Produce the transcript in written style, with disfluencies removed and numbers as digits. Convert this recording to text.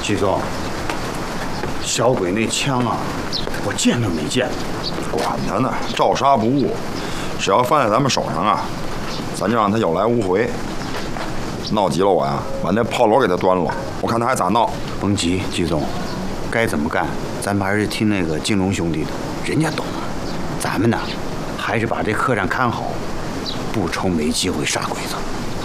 季总，小鬼那枪啊，我见都没见。 管他呢，照杀不误。只要放在咱们手上啊，咱就让他有来无回。闹急了我呀，把那炮楼给他端了，我看他还咋闹。 甭急，季总，该怎么干，咱们还是听那个金龙兄弟的，人家懂。咱们呢，还是把这客栈看好，不愁没机会杀鬼子。